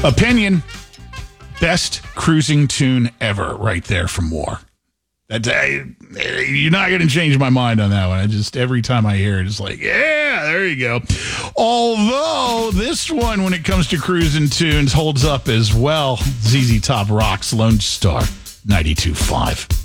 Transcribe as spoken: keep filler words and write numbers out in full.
Opinion, best cruising tune ever right there from War. That, I, you're not going to change my mind on that one. I just, every time I hear it, it's like, yeah, there you go. Although this one, when it comes to cruising tunes, holds up as well. Z Z Top Rocks Lone Star ninety-two point five.